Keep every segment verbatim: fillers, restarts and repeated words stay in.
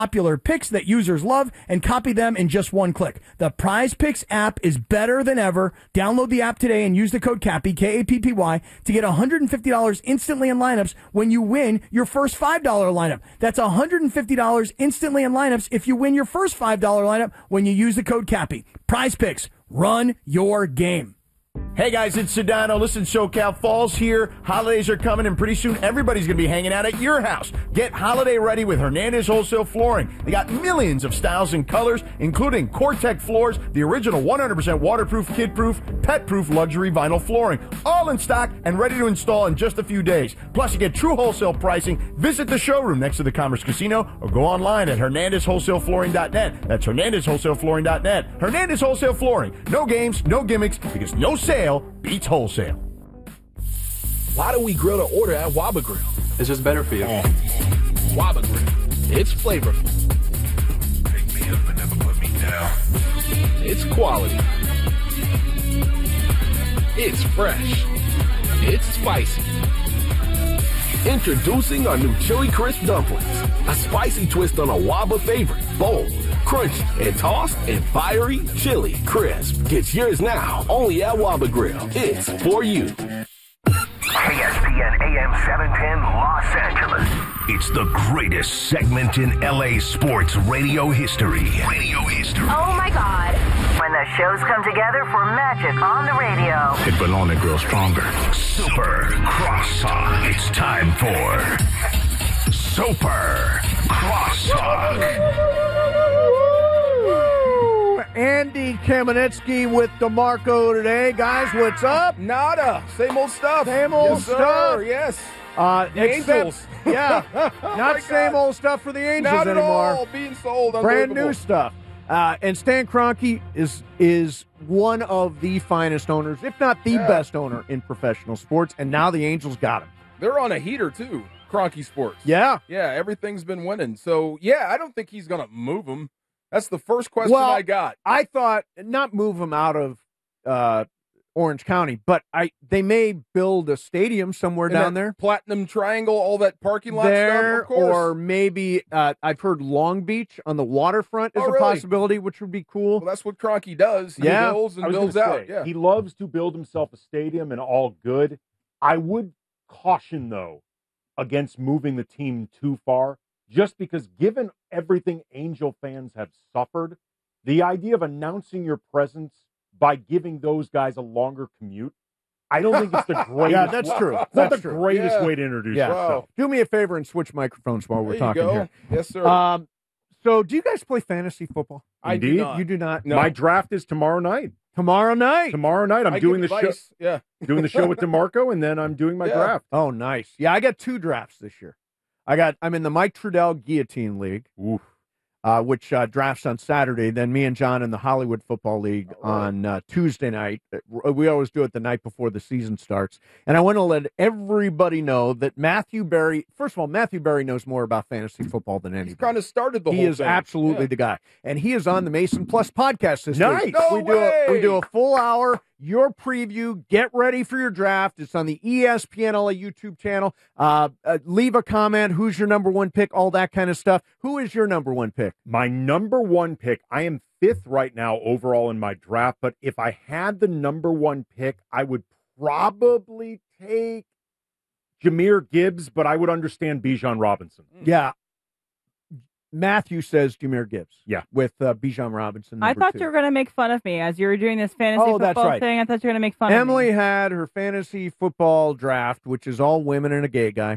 popular picks that users love and copy them in just one click. The Prize Picks app is better than ever. Download the app today and use the code CAPPY, K A P P Y, to get one hundred fifty dollars instantly in lineups when you win your first five dollars lineup. That's one hundred fifty dollars instantly in lineups if you win your first five dollars lineup when you use the code CAPPY. Prize Picks. Run your game. Hey guys, it's Sedano. Listen, SoCal Falls here. Holidays are coming, and pretty soon everybody's going to be hanging out at your house. Get holiday ready with Hernandez Wholesale Flooring. They got millions of styles and colors, including Core-Tech floors, the original one hundred percent waterproof, kid-proof, pet-proof luxury vinyl flooring, all in stock and ready to install in just a few days. Plus, you get true wholesale pricing. Visit the showroom next to the Commerce Casino or go online at Hernandez Wholesale Flooring dot net. That's Hernandez Wholesale Flooring dot net. Hernandez Wholesale Flooring. No games, no gimmicks, because no sale beats wholesale. Why do we grill to order at Waba Grill? It's just better for you. Oh. Waba Grill. It's flavorful. Pick me up and never put me down. It's quality. It's fresh. It's spicy. Introducing our new Chili Crisp Dumplings. A spicy twist on a Waba favorite. Bold, crunchy, and tossed in fiery chili crisp. Get yours now, only at Waba Grill. It's for you. K S P N A M seven ten Los Angeles. It's the greatest segment in L A sports radio history. Radio history. Oh my God. When the shows come together for magic on the radio. It will only grow stronger. Super Crosstalk. It's time for Super Crosstalk. Andy Kamenetsky with DeMarco today. Guys, what's up? Nada. Same old stuff. Same old yes, stuff. Sir. Yes. Uh, the except, Angels. Yeah. oh Not same God. old stuff for the Angels Not at anymore. all. Being sold. Brand new stuff. Uh, and Stan Kroenke is is one of the finest owners, if not the yeah. best owner in professional sports. And now the Angels got him. They're on a heater, too. Kroenke Sports. Yeah. Yeah, everything's been winning. So, yeah, I don't think he's going to move him. That's the first question well, I got. I thought not move him out of uh, Orange County, but I they may build a stadium somewhere In down that there. Platinum Triangle, all that parking lot there, stuff, of course. Or maybe uh, I've heard Long Beach on the waterfront is Oh, a really? possibility, which would be cool. Well, that's what Kroenke does. He Yeah. builds and I was builds gonna out. say, Yeah. He loves to build himself a stadium and all good. I would caution, though, against moving the team too far, just because given everything Angel fans have suffered, the idea of announcing your presence by giving those guys a longer commute, I don't think it's the greatest. Yeah, that's true. It's That's not the true. greatest Yeah. way to introduce Yeah. yourself. Do me a favor and switch microphones while we're There talking you go. here. Yes, sir. Um, so do you guys play fantasy football? I do Indeed. not. You do not. No. My draft is tomorrow night. Tomorrow night. Tomorrow night, I'm I doing the give show. advice. Yeah. Doing the show with DeMarco, and then I'm doing my Yeah. draft. Oh, nice. Yeah, I got two drafts this year. I got. I'm in the Mike Trudell Guillotine League, Oof. uh, which uh, drafts on Saturday. Then me and John in the Hollywood Football League All right. on uh, Tuesday night. Uh, We always do it the night before the season starts. And I want to let everybody know that Matthew Berry. First of all, Matthew Berry knows more about fantasy football than anybody. He's kind of started the He whole is thing. absolutely Yeah. the guy, and he is on the Mason Plus podcast this Nice. week. No we do a, we way. do a full hour. Your preview. Get ready for your draft. It's on the E S P N L A YouTube channel. Uh, uh, leave a comment. Who's your number one pick? All that kind of stuff. Who is your number one pick? My number one pick, I am fifth right now overall in my draft, but if I had the number one pick, I would probably take Jahmyr Gibbs, but I would understand Bijan Robinson. Yeah. Matthew says Jahmyr Gibbs. Yeah. With uh, Bijan Robinson. I number thought two. you were going to make fun of me as you were doing this fantasy Oh, that's football right. thing. I thought you were going to make fun Emily of me. had her fantasy football draft, which is all women and a gay guy.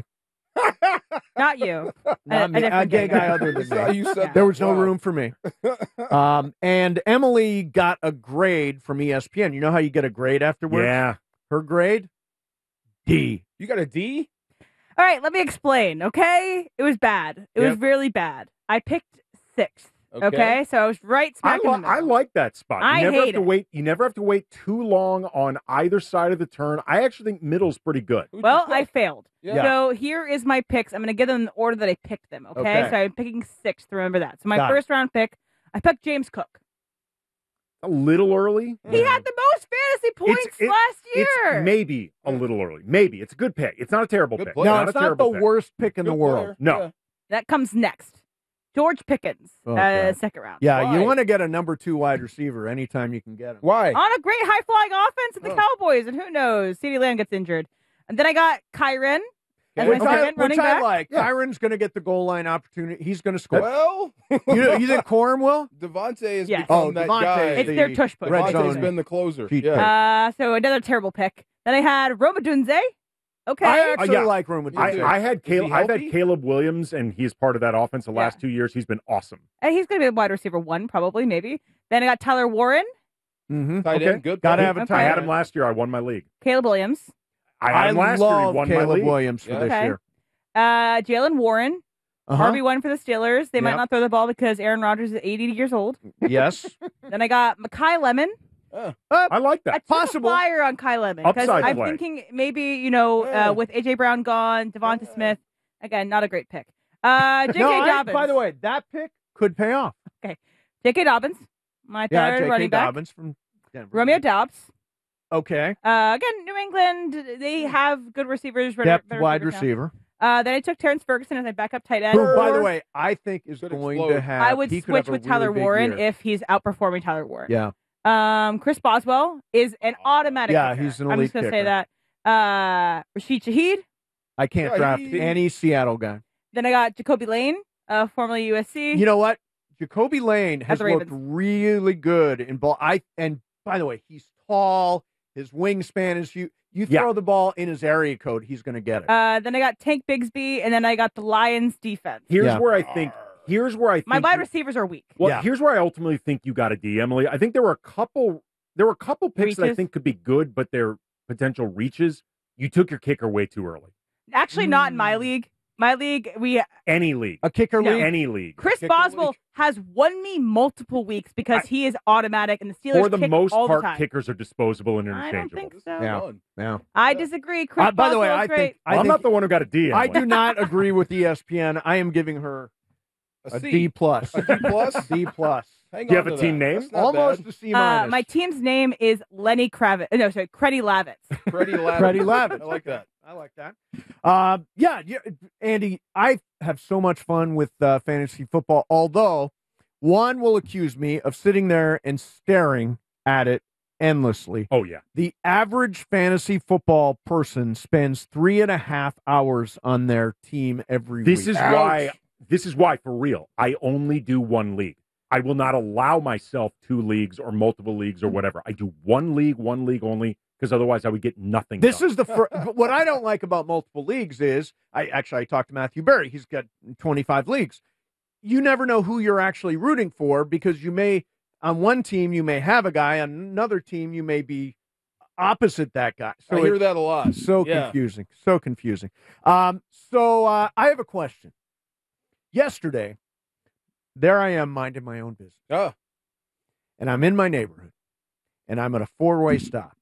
Not you. Not a, me, a, different gay guy other That's than how me. you said There that. was no Wow. room for me. Um, and Emily got a grade from E S P N. You know how you get a grade afterwards? Yeah. Her grade? D. You got a D? All right, let me explain, okay? It was bad. It was Yep. really bad. I picked sixth, okay? Okay. So I was right I, smack in li- the middle. I like that spot. You I never hate have to it. wait. You never have to wait too long on either side of the turn. I actually think middle's pretty good. Who'd you Well, I pick? failed. Yeah. So here is my picks. I'm going to give them in the order that I picked them, okay? Okay. So I'm picking sixth, remember that. So my Got it. first round pick, I picked James Cook. A little early. He had the most fantasy points It's- it- last year. It's maybe a little early. Maybe it's a good pick. It's not a terrible Good pick. player. No, not it's a not the terrible pick. worst pick in the Good world. player. No. Yeah. That comes next. George Pickens, Oh, uh, God. second round. Yeah, Why? you want to get a number two wide receiver anytime you can get him. Why? On a great high flying offense with the Oh. Cowboys, and who knows? CeeDee Lamb gets injured. And then I got Kyron. As Which my I, second running which I back. like. Kyron's going to get the goal line opportunity. He's going to score. Well, you, you think Corum will? Devontae has Yes. become Oh, that Devontae guy. is It's their tush push. red Devontae's zone. been the closer. Cheat Yeah. Uh, so another terrible pick. Then I had Roma Dunze. Okay. I actually Uh, yeah. like Roma. I, too. I had Is he Caleb. I've had healthy? Caleb Williams, and he's part of that offense the Yeah. last two years. He's been awesome. And he's going to be a wide receiver one, probably, maybe. Then I got Tyler Warren, Mm-hmm. Tight Okay. end, good. Gotta player. have a Okay. I tight had end. him last year. I won my league. Caleb Williams, I had him last year. He love won my Caleb league. Williams for Yeah. this Okay. year. uh, Jalen Warren, Uh-huh. R B one for the Steelers. They might Yep. not throw the ball because Aaron Rodgers is eighty years old. Yes. Then I got Makai Lemon. Uh, I like I that. took Possible. a flyer on Kai Lemon because Upside I'm play. thinking maybe, you know, Yeah. uh, with A J Brown gone, Devonta Yeah. Smith, again, not a great pick. Uh, J K no, I- Dobbins. by the way, that pick could pay off. J K Dobbins, my Yeah, third J K running back. Dobbins from Denver. Romeo Dobbs. Okay. Uh, again, New England, they have good receivers. better- Depth better wide receivers now. receiver. Uh, then I took Terrence Ferguson as my backup tight end. Who, by the way, I think is Could going explode. to have. I would he could switch have a with really Tyler big Warren year. if he's outperforming Tyler Warren. Yeah. Um, Chris Boswell is an automatic. Yeah, kicker. he's an I'm elite just gonna say kicker. that. Uh, Rashid Shaheed. I can't Yeah, draft he- any Seattle guy. Then I got Jacoby Lane, uh, formerly U S C. You know what? Jacoby Lane has the looked Ravens. really good in ball. I and by the way, he's tall. His wingspan is you. You Yeah. throw the ball in his area code, he's going to get it. Uh, then I got Tank Bigsby, and then I got the Lions defense. Here's Yeah. where I think. Here's where I think. My wide you- receivers are weak. Well, Yeah. here's where I ultimately think you got a D, Emily. I think there were a couple. There were a couple picks that I Reaches? think could be good, but they're potential reaches. You took your kicker way too early. Actually, not in Mm. my league. My league, we Any league, a kicker No. league. any league. Chris Kicker Boswell league. has won me multiple weeks because I- he is automatic, and the Steelers For the kick most all part, the time. kickers are disposable and I don't interchangeable. think This is so. Yeah. fun. Yeah. I disagree. Chris Uh, by the way, Boswell's I great. think I I'm think not the one who got a D. I Emily. do not agree with E S P N. I am giving her A a C. D plus. A D plus? D plus. Hang Do you on have a to team that. name? That's not Almost bad. a C Uh, minus. my team's name is Lenny Kravitz. No, sorry, Creddy Lavitz. Freddie Lavin. Freddie Lavin. I like that. I like that. Uh, yeah, yeah, Andy, I have so much fun with uh, fantasy football, although one will accuse me of sitting there and staring at it endlessly. Oh yeah. The average fantasy football person spends three and a half hours on their team every This week. is why. This is why, for real, I only do one league. I will not allow myself two leagues or multiple leagues or whatever. I do one league, one league only, because otherwise I would get nothing. This done. is the fir- but what I don't like about multiple leagues is I actually I talked to Matthew Berry. He's got twenty-five leagues. You never know who you're actually rooting for because you may on one team you may have a guy, on another team you may be opposite that guy. So I hear it's that a lot. so Yeah. confusing, so confusing. Um, so uh, I have a question. Yesterday, there I am minding my own business, Oh, and I'm in my neighborhood, and I'm at a four-way stop,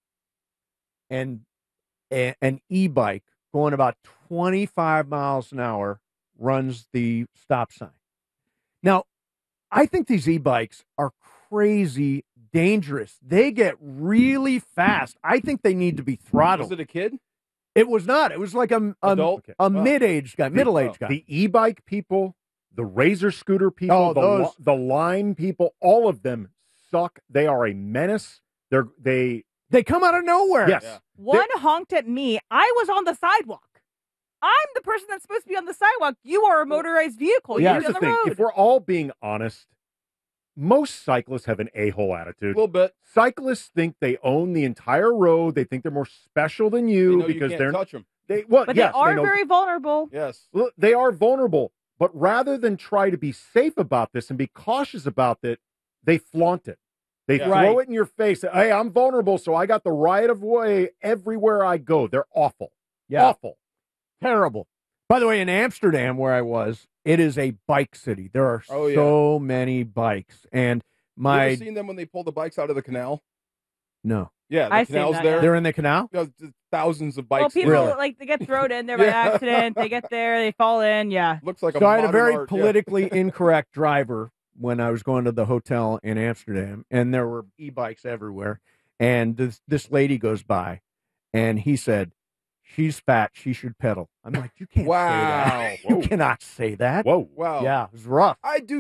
and a, an e-bike going about twenty-five miles an hour runs the stop sign. Now, I think these e-bikes are crazy dangerous. They get really fast. I think they need to be throttled. was it a kid? It was not. It was like a, a, Adult? a Oh. mid-aged guy, middle-aged guy. The e-bike people, the razor scooter people, Oh, the, those- li- the line people, all of them suck. They are a menace. They're they They come out of nowhere. yes. Yeah. One honked at me. I was on the sidewalk. I'm the person that's supposed to be on the sidewalk. You are a motorized vehicle. Yeah. You're Here's on the the thing: road. if we're all being honest, most cyclists have an a-hole A attitude. little bit. Cyclists think they own the entire road. They think they're more special than You you know you because can't they're touch them. they well but yes, they are know- very vulnerable. Yes. Look, they are vulnerable, but rather than try to be safe about this and be cautious about it, they flaunt it. They Yeah. throw Right. it in your face. Hey, I'm vulnerable, so I got the right of way everywhere I go. They're awful. Yeah. Awful. Terrible. By the way, in Amsterdam, where I was, it is a bike city. There are Oh, yeah. so many bikes. And You my ever seen them when they pull the bikes out of the canal? no. Yeah, the I've seen canal's that, there. yeah. They're in the canal? You know, th- thousands of Well, bikes. people Really? like they get thrown in there by Yeah. accident. They get there, they fall in. Yeah. Looks like a So I had a modern very art, yeah. politically incorrect driver when I was going to the hotel in Amsterdam, and there were e-bikes everywhere. And this, this lady goes by, and he said, she's fat. She should pedal. I'm like, you can't Wow. say that. You cannot say that. Whoa. Wow. Yeah, it was rough. I do